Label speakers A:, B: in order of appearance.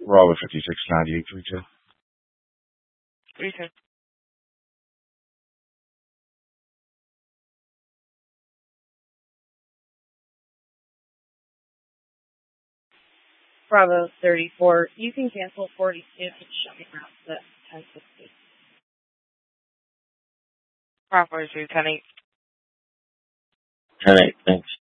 A: Bravo 569832.
B: 32.
C: Bravo 34. You can cancel 42 and show me routes at 1060.
B: Bravo 42, 10-8.
A: 10-8, thanks.